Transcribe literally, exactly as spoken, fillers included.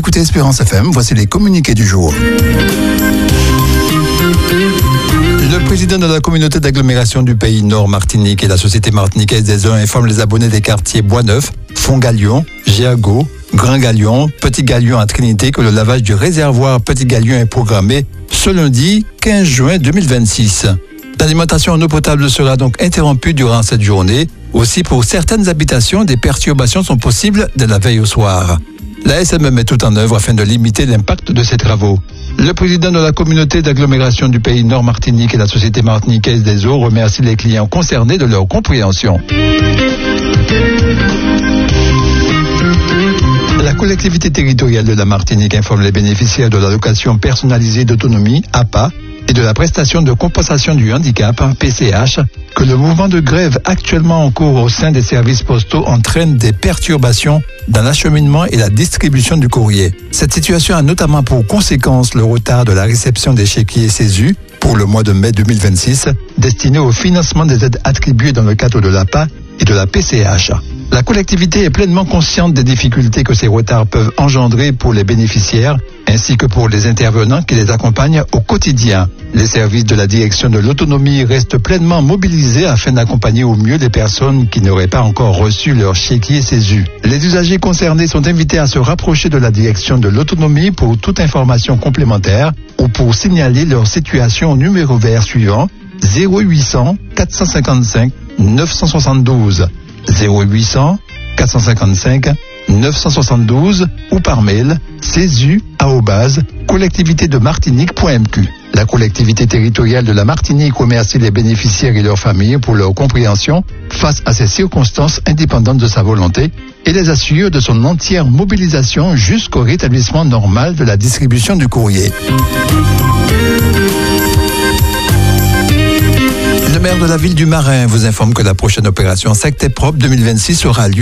écoutez Espérance F M, voici les communiqués du jour. Le président de la communauté d'agglomération du pays Nord Martinique et la Société martiniquaise des eaux informe les abonnés des quartiers Bois-Neuf, Fond-Galion, Géago, Grand-Galion, Petit-Galion à Trinité que le lavage du réservoir Petit-Galion est programmé ce lundi quinze juin deux mille vingt-six. L'alimentation en eau potable sera donc interrompue durant cette journée. Aussi, pour certaines habitations, des perturbations sont possibles dès la veille au soir. La S M M met tout en œuvre afin de limiter l'impact de ces travaux. Le président de la communauté d'agglomération du pays Nord Martinique et la Société martiniquaise des eaux remercie les clients concernés de leur compréhension. La collectivité territoriale de la Martinique informe les bénéficiaires de l'allocation personnalisée d'autonomie, A P A, et de la prestation de compensation du handicap, P C H, que le mouvement de grève actuellement en cours au sein des services postaux entraîne des perturbations dans l'acheminement et la distribution du courrier. Cette situation a notamment pour conséquence le retard de la réception des chéquiers C E S U pour le mois de mai deux mille vingt-six, destinés au financement des aides attribuées dans le cadre de l'A P A et de la P C H. La collectivité est pleinement consciente des difficultés que ces retards peuvent engendrer pour les bénéficiaires ainsi que pour les intervenants qui les accompagnent au quotidien. Les services de la direction de l'autonomie restent pleinement mobilisés afin d'accompagner au mieux les personnes qui n'auraient pas encore reçu leur chéquier C E S U. Les usagers concernés sont invités à se rapprocher de la direction de l'autonomie pour toute information complémentaire ou pour signaler leur situation au numéro vert suivant zéro huit cents quatre cent cinquante-cinq neuf cent soixante-douze. zéro huit cents quatre cent cinquante-cinq neuf cent soixante-douze ou par mail cesu arobase collectivité de martinique point m q. La collectivité territoriale de la Martinique remercie les bénéficiaires et leurs familles pour leur compréhension face à ces circonstances indépendantes de sa volonté et les assure de son entière mobilisation jusqu'au rétablissement normal de la distribution du courrier. Le maire de la ville du Marin vous informe que la prochaine opération Secte Propre deux mille vingt-six aura lieu